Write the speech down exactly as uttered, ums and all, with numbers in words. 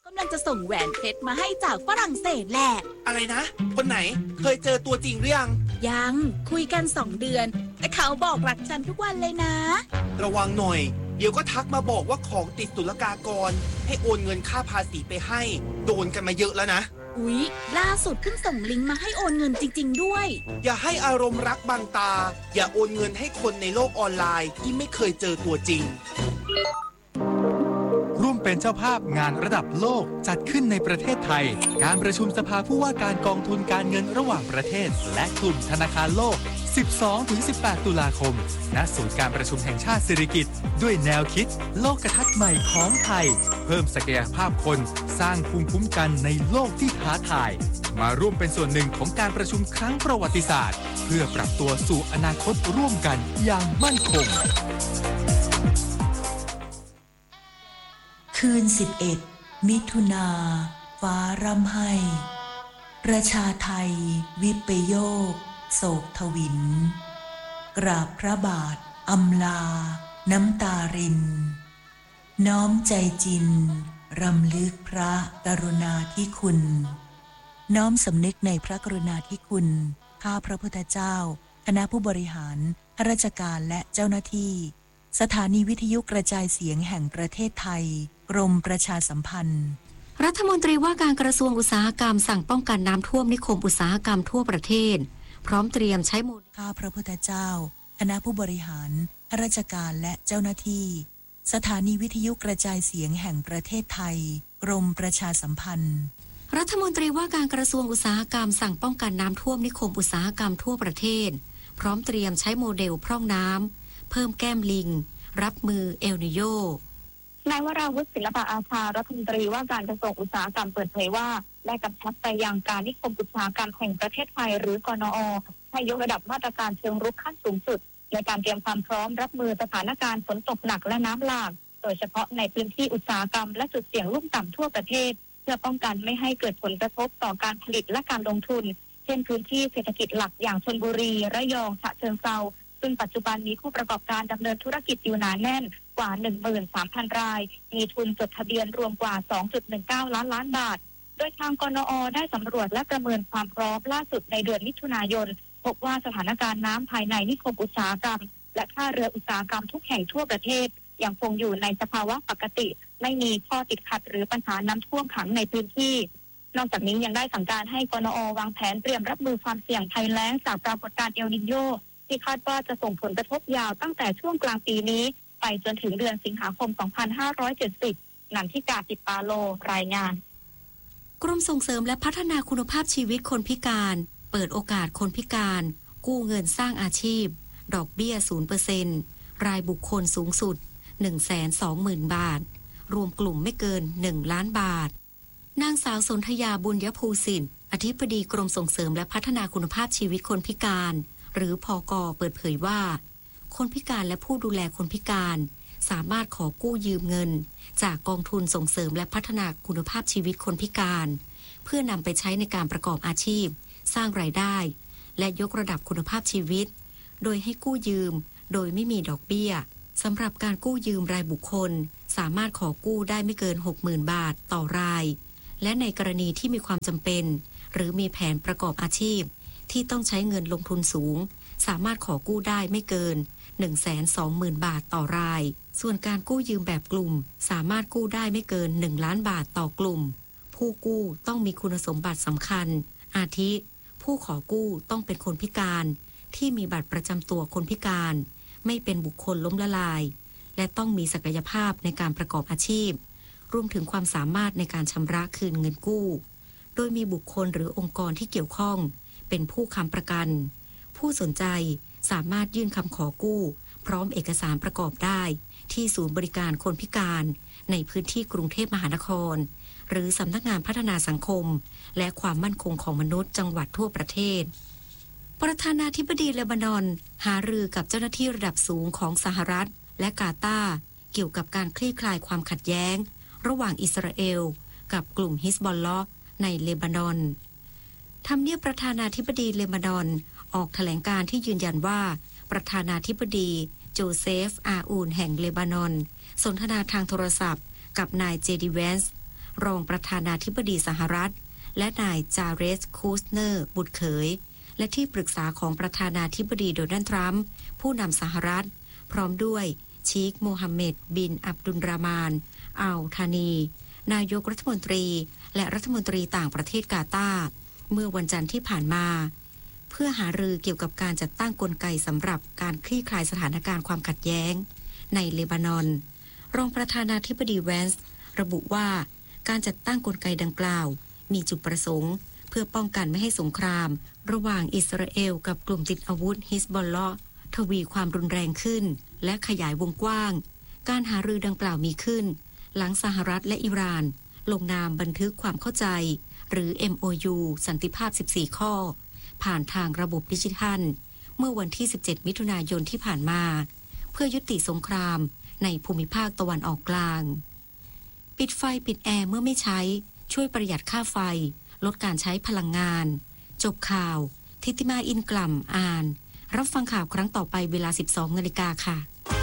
กำลังจะส่งแหวนเพชรมาให้จากฝรั่งเศสแหละอะไรนะคนไหนเคยเจอตัวจริงหรือยังยังคุยกันสองเดือนแต่เขาบอกรักฉันทุกวันเลยนะระวังหน่อยเดี๋ยวก็ทักมาบอกว่าของติดศุลกากรให้โอนเงินค่าภาษีไปให้โดนกันมาเยอะแล้วนะอุ๊ยล่าสุดเพิ่งส่งลิงก์มาให้โอนเงินจริงๆด้วยอย่าให้อารมณ์รักบังตาอย่าโอนเงินให้คนในโลกออนไลน์ที่ไม่เคยเจอตัวจริงร่วมเป็นเจ้าภาพงานระดับโลกจัดขึ้นในประเทศไทยการประชุมสภาผู้ว่าการกองทุนการเงินระหว่างประเทศและกลุ่มธนาคารโลก สิบสองถึงสิบแปด ตุลาคมณศูนย์การประชุมแห่งชาติสิริกิติ์ด้วยแนวคิดโลกทัศน์ใหม่ของไทยเพิ่มศักยภาพคนสร้างภูมิคุ้มกันในโลกที่ท้าทายมาร่วมเป็นส่วนหนึ่งของการประชุมครั้งประวัติศาสตร์เพื่อปรับตัวสู่อนาคตร่วมกันอย่างมั่นคงคืนสิบเอ็ดมิถุนาฟ้าร่ำไห้ประชาไทยวิปโยคโศกทวินกราบพระบาทอำลาน้ำตารินน้อมใจจินรำลึกพระกรุณาธิคุณน้อมสำนึกในพระกรุณาธิคุณข้าพระพุทธเจ้าคณะผู้บริหารข้าราชการและเจ้าหน้าที่สถานีวิทยุกระจายเสียงแห่งประเทศไทยกรมประชาสัมพันธ์รัฐมนตรีว่าการกระทรวงอุตสาหกรรมสั่งป้องกันน้ำท่วมนิคมอุตสาหกรรมทั่วประเทศพร้อมเตรียมใช้โมเดลข้าพระพุทธเจ้าคณะผู้บริหารข้าราชการและเจ้าหน้าที่สถานีวิทยุกระจายเสียงแห่งประเทศไทยกรมประชาสัมพันธ์รัฐมนตรีว่าการกระทรวงอุตสาหกรรมสั่งป้องกันน้ำท่วมนิคมอุตสาหกรรมทั่วประเทศพร้อมเตรียมใช้โมเดลพร่องน้ำเพิ่มแก้มลิงรับมือเอลนิโยนายวราวุฒิศิลปะอาภารัฐมนตรีว่าการกระทรวงอุตสาหกรรมเปิดเผยว่าได้กำชับไปยังการนิคมอุตสาหกรรมแห่งประเทศไทยหรือกนอ.ให้ยกระดับมาตรการเชิงรุกขั้นสูงสุดในการเตรียมความพร้อมรับมือสถานการณ์ฝนตกหนักและน้ำหลากโดยเฉพาะในพื้นที่อุตสาหกรรมและจุดเสี่ยงลุ่มต่ำทั่วประเทศเพื่อป้องกันไม่ให้เกิดผลกระทบต่อการผลิตและการลงทุนเช่นพื้นที่เศรษฐกิจหลักอย่างชลบุรีระยองฉะเชิงเทราซึ่งปัจจุบันมีผู้ประกอบการดำเนินธุรกิจอยู่หนาแน่นกว่า หนึ่งหมื่นสามพัน รายมีทุนจดทะเบียนรวมกว่า สองจุดหนึ่งเก้า ล้านล้านบาทโดยทางกนอ.ได้สำรวจและประเมินความพร้อมล่าสุดในเดือนมิถุนายนพบว่าสถานการณ์น้ำภายในนิคมอุตสาหกรรมและท่าเรืออุตสาหกรรมทุกแห่งทั่วประเทศยังคงอยู่ในสภาวะปกติไม่มีข้อติดขัดหรือปัญหาน้ำท่วมขังในพื้นที่นอกจากนี้ยังได้สั่งการให้กนอ.วางแผนเตรียมรับมือความเสี่ยงภัยแล้งจากปรากฏการณ์เอลนิโญที่คาดว่าจะส่งผลกระทบยาวตั้งแต่ช่วงกลางปีนี้ไปจนถึงเดือนสิงหาคม สองพันห้าร้อยเจ็ดสิบ นันทิกา ติปาโลรายงานกรมส่งเสริมและพัฒนาคุณภาพชีวิตคนพิการเปิดโอกาสคนพิการกู้เงินสร้างอาชีพดอกเบี้ย ศูนย์เปอร์เซ็นต์ รายบุคคลสูงสุด หนึ่งแสนสองหมื่น บาทรวมกลุ่มไม่เกิน หนึ่ง ล้านบาทนางสาวสนธยาบุญยภูสิทธิ์อธิบดีกรมส่งเสริมและพัฒนาคุณภาพชีวิตคนพิการหรือพก.เปิดเผยว่าคนพิการและผู้ดูแลคนพิการสามารถขอกู้ยืมเงินจากกองทุนส่งเสริมและพัฒนาคุณภาพชีวิตคนพิการเพื่อนำไปใช้ในการประกอบอาชีพสร้างรายได้และยกระดับคุณภาพชีวิตโดยให้กู้ยืมโดยไม่มีดอกเบี้ยสำหรับการกู้ยืมรายบุคคลสามารถขอกู้ได้ไม่เกิน หกหมื่น บาทต่อรายและในกรณีที่มีความจำเป็นหรือมีแผนประกอบอาชีพที่ต้องใช้เงินลงทุนสูงสามารถขอกู้ได้ไม่เกิน หนึ่งแสนสองหมื่น บาทต่อรายส่วนการกู้ยืมแบบกลุ่มสามารถกู้ได้ไม่เกินหนึ่งล้านบาทต่อกลุ่มผู้กู้ต้องมีคุณสมบัติสำคัญอาทิผู้ขอกู้ต้องเป็นคนพิการที่มีบัตรประจำตัวคนพิการไม่เป็นบุคคลล้มละลายและต้องมีศักยภาพในการประกอบอาชีพรวมถึงความสามารถในการชำระคืนเงินกู้โดยมีบุคคลหรือองค์กรที่เกี่ยวข้องเป็นผู้ค้ำประกันผู้สนใจสามารถยื่นคำขอกู้พร้อมเอกสารประกอบได้ที่ศูนย์บริการคนพิการในพื้นที่กรุงเทพมหานครหรือสำนักงานพัฒนาสังคมและความมั่นคงของมนุษย์จังหวัดทั่วประเทศประธานาธิบดีเลบานอนหารือกับเจ้าหน้าที่ระดับสูงของสหรัฐและกาตาร์เกี่ยวกับการคลี่คลายความขัดแย้งระหว่างอิสราเอลกับกลุ่มฮิซบอลลอฮ์ในเลบานอนทำเนียบประธานาธิบดีเลบานอนออกแถลงการที่ยืนยันว่าประธานาธิบดีโจเซฟอาอูนแห่งเลบานอนสนทนาทางโทรศัพท์กับนายเจดีแวนส์รองประธานาธิบดีสหรัฐและนายจาเรส คูสเนอร์บุตรเขยและที่ปรึกษาของประธานาธิบดีโดนัลด์ทรัมป์ผู้นำสหรัฐพร้อมด้วยชีคโมฮัมเหม็ดบินอับดุลรามานอัลธานีนายกรัฐมนตรีและรัฐมนตรีต่างประเทศกาตาร์เมื่อวันจันทร์ที่ผ่านมาเพื่อหารือเกี่ยวกับการจัดตั้งกลไกสำหรับการคลี่คลายสถานการณ์ความขัดแย้งในเลบานอนรองประธานาธิบดีแวนซ์ระบุว่าการจัดตั้งกลไกดังกล่าวมีจุดประสงค์เพื่อป้องกันไม่ให้สงครามระหว่างอิสราเอลกับกลุ่มติดอาวุธฮิซบอลเลาะห์ทวีความรุนแรงขึ้นและขยายวงกว้างการหารือดังกล่าวมีขึ้นหลังสหรัฐและอิหร่านลงนามบันทึกความเข้าใจหรือ เอ็ม โอ ยู สันติภาพสิบสี่ข้อผ่านทางระบบดิจิทัลเมื่อวันที่สิบเจ็ดมิถุนายนที่ผ่านมาเพื่อยุติสงครามในภูมิภาคตะวันออกกลางปิดไฟปิดแอร์เมื่อไม่ใช้ช่วยประหยัดค่าไฟลดการใช้พลังงานจบข่าวทิติมาอินกล่ำอ่านรับฟังข่าวครั้งต่อไปเวลา สิบสองนาฬิกา นค่ะ